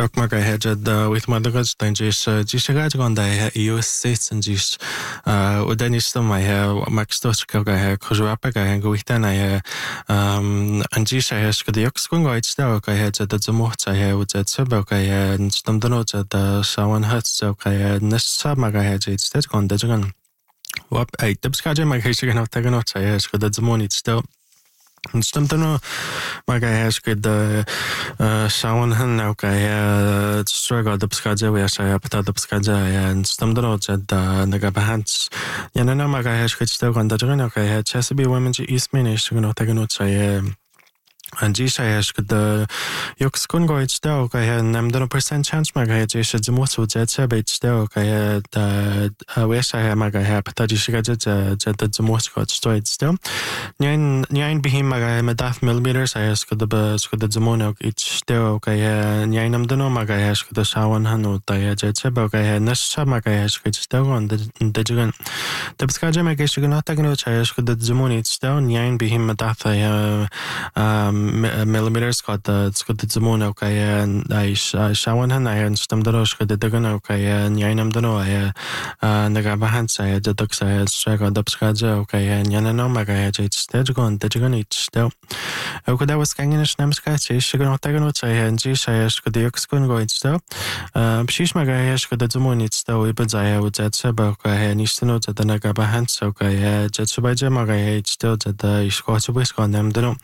Doc mag hedjed with mother's danges gishagat on the US states and gis udanis my max stochka kujapa and within and gisha has the yoxkung white star I had at the mocha with that suburb and stumdanots at the Sawan Huts so Nessa Magahed it's that on the dragon. What I dubscaja my hishing of Taganots I ask that the morning still. Stumdano Magahesh could Sawan Han okay struggle dubscaja we are dubscaja and stumdanots at the Nagabahans. Yanana Magahesh could still on the dragon okay had Chesapeake Women's East Minish to go Taganots I and G-Shayash could the Yoxkun go it's still I had them percent chance Maga Jish the most would jet sabate still I had wish I had Maga have Tajiga jet the most got straight still. Nine behind Maga Madaf millimeters I asked the birds could the Zamono each still I had Nyanam the no Maga hash could the Shawan Hanu I jet sabak I had Nesha Maga hash could still on the Digigan. The Pskaja Magash could not take no chayash could the Zamoni still Nine behind Madaf millimeters got the Zamon okay and I Shawan Han I and Stamdarosh could the Dagan okay and Yanam Dano I Nagabahans I the Dux I had Straggle Dubskaja okay and Yanano Maga it's Dejagon Dejagon each still. Okay, that was Kanganish Namskachi, Shigan Taganots I and Gishayash could the Yoxkun go it's still. Shish Magayash could the Zamon it's still but I would at Sabak I and Istanots at the Nagabahans okay Jetsubaja Maga it's still that the Scotch whisk on them Dano.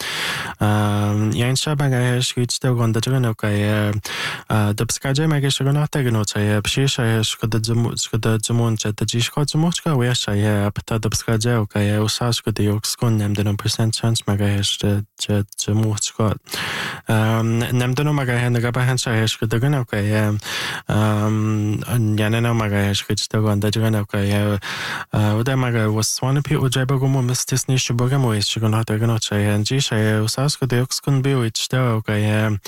Yan Shabagash, which still on the Janoka, the Pskaja Magashagan Taganots, I have Shishash, could the Zamun at the Gishkot Moska, where I have the Pskaja, okay, Osash could the Yoxkun, named the percent chance Magash, the Moskot. Namdano Magahan, the Gabahan Shash, could the Ganoka, Yanano Magash, which still on the Janoka, Udamaga was one of people, Jabagomo, Mistis Nishabogamo, Shigan Taganocha, and Gisha. Sasko the Oxkun be which still okay,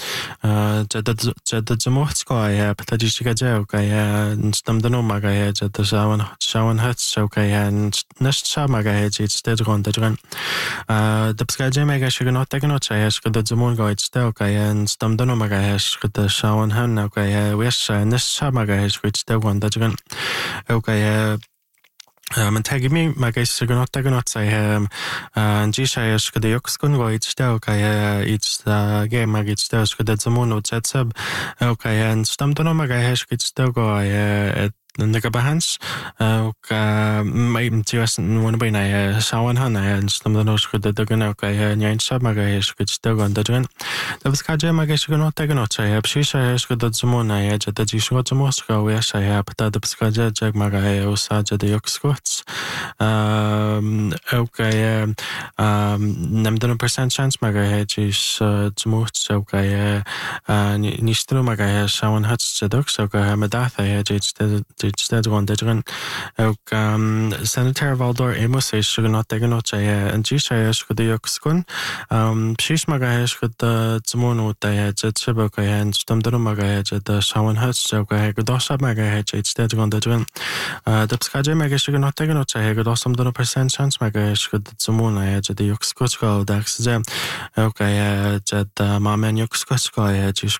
the Zamotsko I have, Tajishika okay, and Stamdano Maga at the Shawan Huts okay, and Nesha Maga it's dead on the dragon. The Pskaja Mega should not take no chayash, the Zamongo it's still okay, and Stamdano Maga hash, the Shawan Han okay, wish Nesha Maga which still on the dragon. Okay, and tagging me, my guys are not taking out. I am and Gishayash could the Yoxkun go it's still okay, it's the game I get still could the Zamono jet sub okay, and Stamtono Magahash could still go at the Nagabahans. My just one by I Shawan Han and Stamtonos could the Dagan okay, and Yan Shabagahash could still go on the dragon. The Pskaja Magash could not take out. I have Shishayash could the Zamona at the Jishwat Moscow, where I have the Pskaja Jagmaga Osaja the Yoxcots. Okay, Namdano percent chance Magahe is Zmuts, okay, Nistro Magahe, Shawan Huts, the Dux, okay, Madatha, it's dead one, the dragon. Senator Valdor Amos is should not take a note, and Gishayash could the Yoxkun. Shish Magahesh could the Zmono, they had Jet Shiboka and Stumdano Magahe at the Shawan Huts, okay, Godosha Magahe, it's dead one, the dragon. The Pskaja Magash should not take a note, I got awesome percent chance Magash could the Zmona at the Yoxkutsko, Dax Jam, okay, at the Maman Yoxkutsko,